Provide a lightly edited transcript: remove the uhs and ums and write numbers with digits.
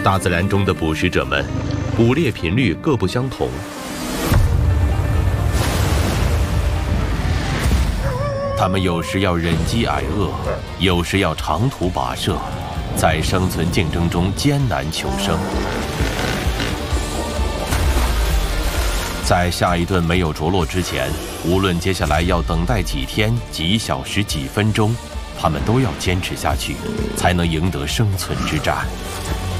大自然中的捕食者们，捕猎频率各不相同。他们有时要忍饥挨饿，有时要长途跋涉，在生存竞争中艰难求生。在下一顿没有着落之前，无论接下来要等待几天、几小时、几分钟，他们都要坚持下去，才能赢得生存之战。